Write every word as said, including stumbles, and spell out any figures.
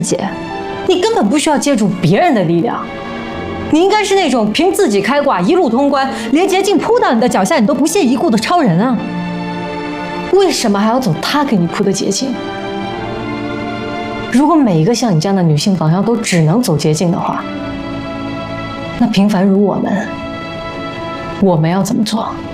姐，你根本不需要借助别人的力量，你应该是那种凭自己开挂一路通关，连捷径铺到你的脚下你都不屑一顾的超人啊！为什么还要走他给你铺的捷径？如果每一个像你这样的女性榜样都只能走捷径的话，那平凡如我们，我们要怎么做？